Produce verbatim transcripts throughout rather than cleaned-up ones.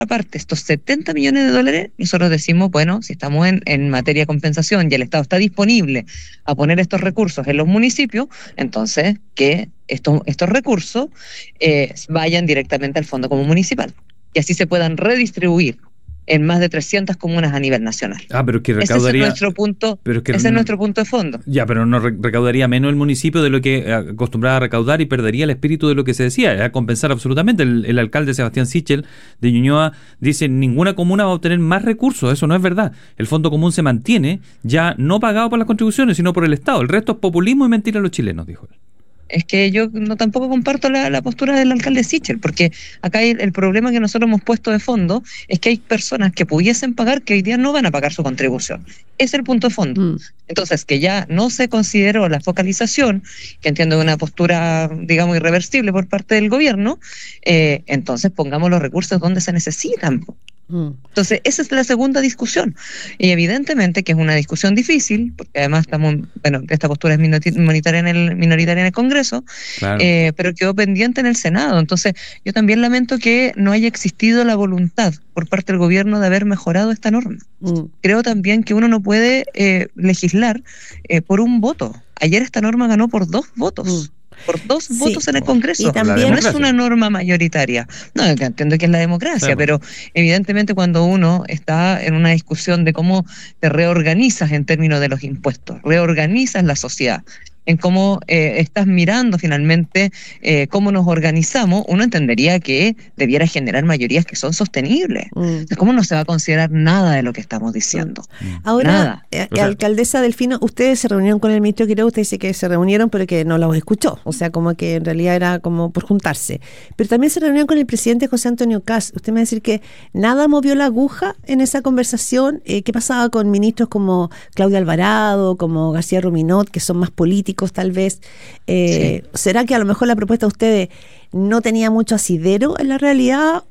parte, estos setenta millones de dólares, nosotros decimos, bueno, si estamos en, en materia de compensación y el Estado está disponible a poner estos recursos en los municipios, entonces que estos, estos recursos eh, vayan directamente al Fondo Común Municipal y así se puedan redistribuir en más de trescientas comunas a nivel nacional. Ah, pero que recaudaría... Ese es nuestro punto, pero es que ese no, es nuestro punto de fondo. Ya, pero no recaudaría menos el municipio de lo que acostumbraba a recaudar y perdería el espíritu de lo que se decía, era compensar absolutamente. El, el alcalde Sebastián Sichel de Ñuñoa dice, ninguna comuna va a obtener más recursos, eso no es verdad. El Fondo Común se mantiene, ya no pagado por las contribuciones, sino por el Estado. El resto es populismo y mentira a los chilenos, dijo él. Es que yo no tampoco comparto la, la postura del alcalde Sichel, porque acá el, el problema que nosotros hemos puesto de fondo es que hay personas que pudiesen pagar que hoy día no van a pagar su contribución. Ese es el punto de fondo. Mm. Entonces, que ya no se consideró la focalización, que entiendo que es una postura, digamos, irreversible por parte del gobierno, eh, entonces pongamos los recursos donde se necesitan. Entonces, esa es la segunda discusión. Y evidentemente que es una discusión difícil, porque además estamos, bueno, esta postura es minoritaria en el, minoritaria en el Congreso, claro. eh, pero quedó pendiente en el Senado. Entonces, yo también lamento que no haya existido la voluntad por parte del gobierno de haber mejorado esta norma. Mm. Creo también que uno no puede eh, legislar eh, por un voto. Ayer esta norma ganó por dos votos. Mm. Por dos sí. votos en el Congreso. Y también no es una norma mayoritaria. No, entiendo que es la democracia, sí. pero evidentemente cuando uno está en una discusión de cómo te reorganizas en términos de los impuestos, reorganizas la sociedad, en cómo eh, estás mirando finalmente eh, cómo nos organizamos, uno entendería que debiera generar mayorías que son sostenibles. Mm. Entonces, ¿cómo no se va a considerar nada de lo que estamos diciendo? Mm. Ahora, eh, o sea, alcaldesa Delfino, ustedes se reunieron con el ministro Quiroga, usted dice que se reunieron pero que no los escuchó, o sea, como que en realidad era como por juntarse. Pero también se reunieron con el presidente José Antonio Kast. Usted me va a decir que nada movió la aguja en esa conversación. Eh, ¿Qué pasaba con ministros como Claudia Alvarado, como García Ruminot, que son más políticos tal vez? Eh, sí. ¿Será que a lo mejor la propuesta de ustedes no tenía mucho asidero en la realidad?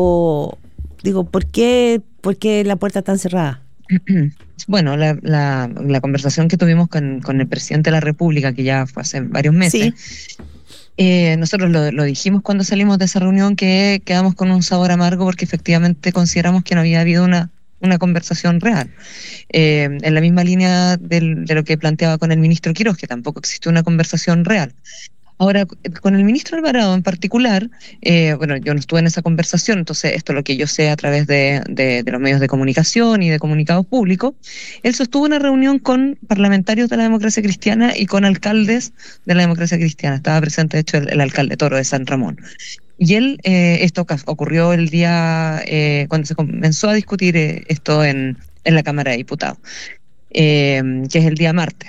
O digo, ¿por qué, por qué la puerta tan cerrada? Bueno, la, la, la conversación que tuvimos con, con el presidente de la República, que ya fue hace varios meses, sí. eh, nosotros lo, lo dijimos cuando salimos de esa reunión, que quedamos con un sabor amargo porque efectivamente consideramos que no había habido una una conversación real. Eh, en la misma línea del, de lo que planteaba con el ministro Quiroga, que tampoco existió una conversación real. Ahora, con el ministro Alvarado en particular, eh, bueno, yo no estuve en esa conversación, entonces esto es lo que yo sé a través de, de, de los medios de comunicación y de comunicados públicos. Él sostuvo una reunión con parlamentarios de la democracia cristiana y con alcaldes de la democracia cristiana. Estaba presente, de hecho, el, el alcalde Toro de San Ramón. Y él, eh, esto ocurrió el día eh, cuando se comenzó a discutir eh, esto en, en la Cámara de Diputados, eh, que es el día martes.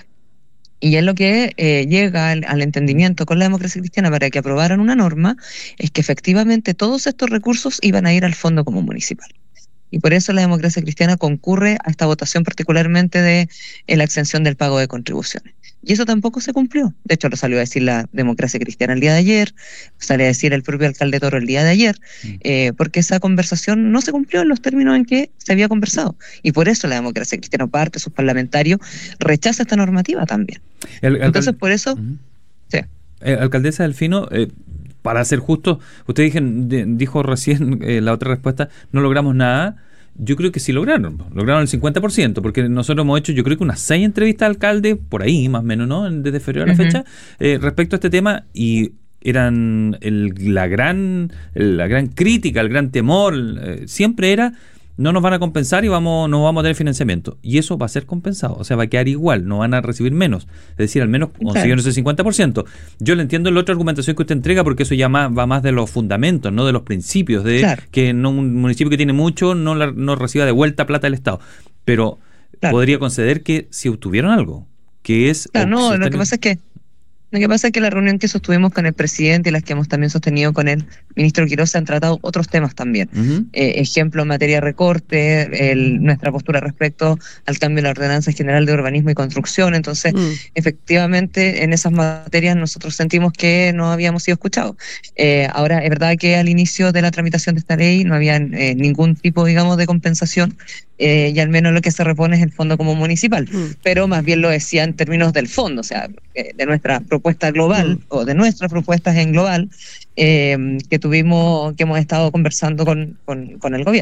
Y él lo que eh, llega al, al entendimiento con la democracia cristiana para que aprobaran una norma es que efectivamente todos estos recursos iban a ir al Fondo Común Municipal. Y por eso la democracia cristiana concurre a esta votación particularmente de eh, la exención del pago de contribuciones. Y eso tampoco se cumplió. De hecho, lo salió a decir la democracia cristiana el día de ayer, lo salió a decir el propio alcalde Toro el día de ayer, eh, porque esa conversación no se cumplió en los términos en que se había conversado. Y por eso la democracia cristiana, parte de sus parlamentarios, rechaza esta normativa también. El, el, Entonces, por eso... Uh-huh. Sí. Eh, alcaldesa Delfino... Eh... Para ser justo, usted dije, dijo recién eh, la otra respuesta, no logramos nada. Yo creo que sí lograron, lograron el cincuenta por ciento, porque nosotros hemos hecho, yo creo que unas seis entrevistas al alcalde, por ahí más o menos, ¿no? Desde febrero a la uh-huh. fecha, eh, respecto a este tema, y eran el, la gran la gran crítica, el gran temor, eh, siempre era, no nos van a compensar y vamos no vamos a tener financiamiento. Y eso va a ser compensado, o sea, va a quedar igual, no van a recibir menos. Es decir, al menos consiguieron ese cincuenta por ciento. Yo le entiendo la otra argumentación que usted entrega, porque eso ya más, va más de los fundamentos, no de los principios, de claro. que no, un municipio que tiene mucho no, la, no reciba de vuelta plata del Estado. Pero claro. podría conceder que si obtuvieron algo, que es... Claro, no, lo están... que pasa es que Lo que pasa es que la reunión que sostuvimos con el presidente y las que hemos también sostenido con el ministro Quiroga se han tratado otros temas también. Uh-huh. Eh, ejemplo, en materia de recorte, el, nuestra postura respecto al cambio de la Ordenanza General de Urbanismo y Construcción. Entonces, uh-huh. efectivamente, en esas materias nosotros sentimos que no habíamos sido escuchados. Eh, ahora, es verdad que al inicio de la tramitación de esta ley no había eh, ningún tipo, digamos, de compensación eh, y al menos lo que se repone es el fondo como municipal, mm. pero más bien lo decía en términos del fondo, o sea, eh, de nuestra propuesta global, Mm. o de nuestras propuestas en global, eh, que tuvimos, que hemos estado conversando con, con, con el gobierno.